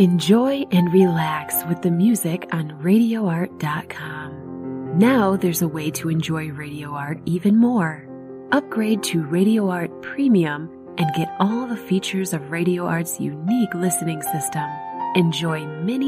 Enjoy and relax with the music on RadioArt.com. Now there's a way to enjoy Radio Art even more. Upgrade to Radio Art Premium and get all the features of Radio Art's unique listening system. Enjoy many